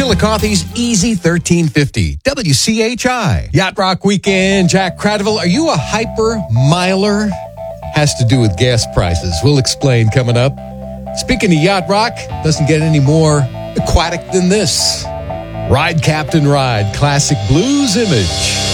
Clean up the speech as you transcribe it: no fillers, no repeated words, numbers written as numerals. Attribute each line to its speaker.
Speaker 1: Chillicothe's Easy 1350, WCHI. Yacht Rock Weekend, Jack Cradaville. Are you a hyper miler? Has to do with gas prices. We'll explain coming up. Speaking of Yacht Rock, doesn't get any more aquatic than this. Ride, Captain, Ride, classic blues image.